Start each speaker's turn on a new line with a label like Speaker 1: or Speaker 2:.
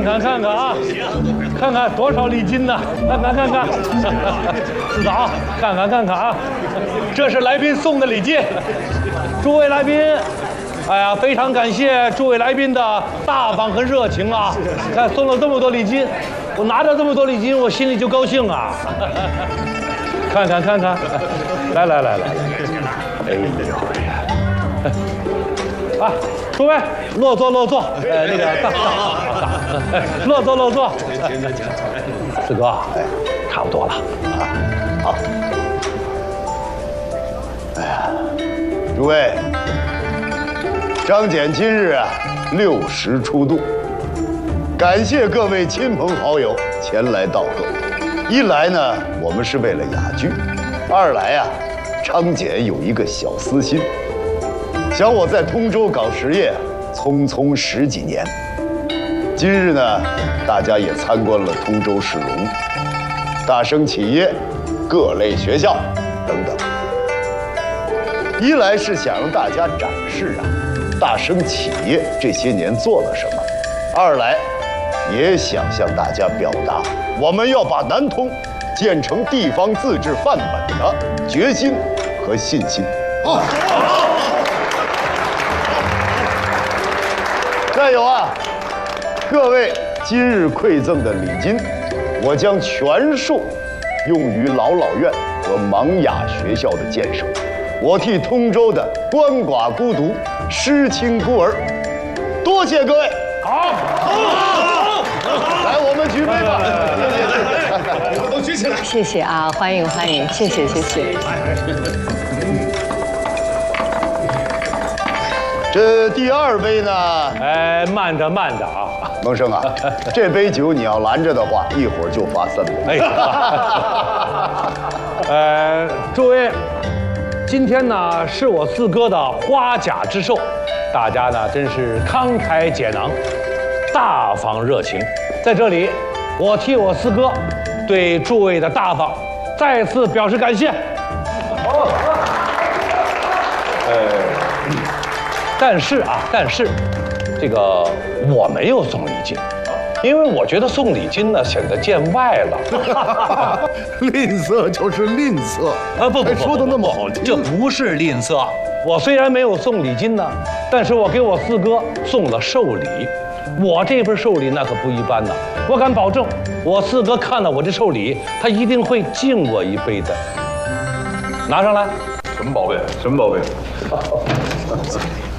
Speaker 1: 看啊，看看多少礼金呢？看，司长，看啊，这是来宾送的礼金。诸位来宾，哎呀，非常感谢诸位来宾的大方和热情啊！看送了这么多礼金，我拿着这么多礼金，我心里就高兴啊！看，来，哎呦呀！啊，诸位落座，那个落座。四哥，差不多了啊。好。
Speaker 2: 哎呀，诸位，张简今日啊60出度，感谢各位亲朋好友前来道贺。一来呢，我们是为了雅剧；二来啊，张简有一个小私心。想我在通州搞实业，匆匆10几年。今日呢，大家也参观了通州市容、大生企业、各类学校等等。一来是想让大家展示啊，大生企业这些年做了什么；二来也想向大家表达，我们要把南通建成地方自治范本的决心和信心。再有啊，各位今日馈赠的礼金，我将全数用于老院和盲哑学校的建设。我替通州的鳏寡孤独、失亲孤儿，多谢各位。好，来，我们举杯吧！谢谢，都举起来。
Speaker 3: 谢谢啊，欢迎，谢谢。
Speaker 2: 这第二杯呢？
Speaker 1: 哎，慢着啊，
Speaker 2: 蒙生啊，这杯酒你要拦着的话，一会儿就罚3杯。
Speaker 1: 诸位，今天呢是我四哥的花甲之寿，大家呢真是慷慨解囊，大方热情。在这里，我替我四哥对诸位的大方再次表示感谢。但是这个我没有送礼金，因为我觉得送礼金呢显得见外了。
Speaker 2: 吝啬就是吝啬
Speaker 1: 啊！不，
Speaker 2: 说的那么好听，
Speaker 1: 这不是吝啬。我虽然没有送礼金呢，但是我给我四哥送了寿礼。我这份寿礼那可不一般呢，我敢保证，我四哥看了我这寿礼，他一定会敬我一杯的。拿上来。
Speaker 4: 什么宝贝？